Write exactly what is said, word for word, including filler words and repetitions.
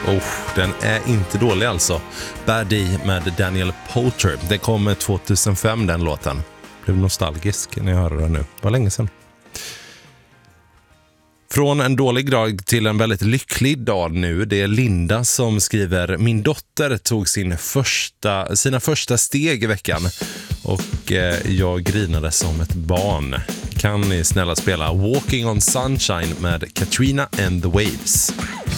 Oh, den är inte dålig alltså. Birdie med Daniel Poulter. Det kom tjugohundrafem den låten. Blev nostalgisk när jag hörde den nu. Det var länge sedan. Från en dålig dag till en väldigt lycklig dag nu. Det är Linda som skriver: min dotter tog sin första, sina första steg i veckan och eh, jag grinade som ett barn. Kan ni snälla spela Walking on Sunshine med Katrina and the Waves?